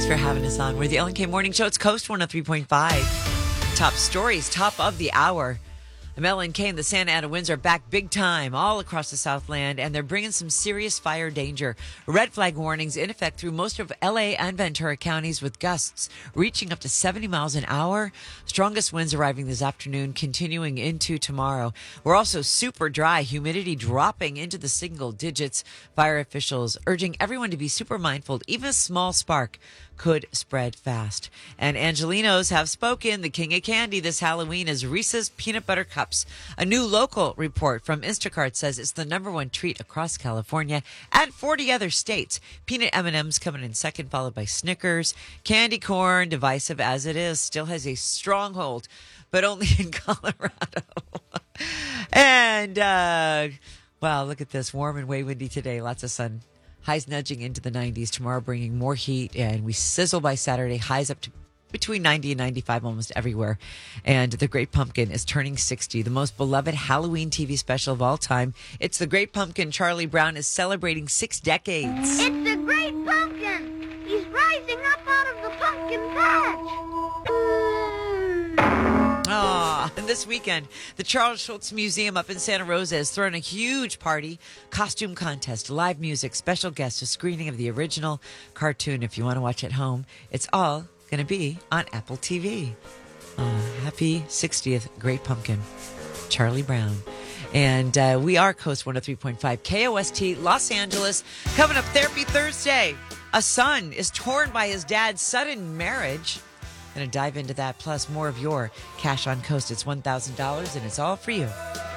Thanks for having us on. We're the Ellen K Morning Show. It's Coast 103.5. Top stories, top of the hour. I'm Ellen K, and the Santa Ana winds are back big time all across the Southland, and they're bringing some serious fire danger. Red flag warnings in effect through most of LA and Ventura counties, with gusts reaching up to 70 miles an hour. Strongest winds arriving this afternoon, continuing into tomorrow. We're also super dry, humidity dropping into the single digits. Fire officials urging everyone to be super mindful. Even a small spark could spread fast. And Angelinos have spoken. The king of candy this Halloween is Reese's Peanut Butter Cups. A new local report from Instacart says it's the number one treat across California and 40 other states. Peanut M&Ms coming in second, followed by Snickers. Candy corn, divisive as it is, still has a stronghold, but only in Colorado. And, wow, look at this. Warm and way windy today. Lots of sun. Highs nudging into the 90s. Tomorrow bringing more heat, and we sizzle by Saturday. Highs up to between 90 and 95 almost everywhere. And The Great Pumpkin is turning 60, the most beloved Halloween TV special of all time. It's The Great Pumpkin. Charlie Brown is celebrating 6 decades. It's the Great Pumpkin. He's rising up out of the pumpkin patch. And this weekend, the Charles Schulz Museum up in Santa Rosa is throwing a huge party, costume contest, live music, special guests, a screening of the original cartoon. If you want to watch at home, it's all going to be on Apple TV. Happy 60th Great Pumpkin, Charlie Brown. And we are Coast 103.5 KOST Los Angeles. Coming up, Therapy Thursday. A son is torn by his dad's sudden marriage. Going to dive into that, plus more of your Cash on Coast. It's $1,000, and it's all for you.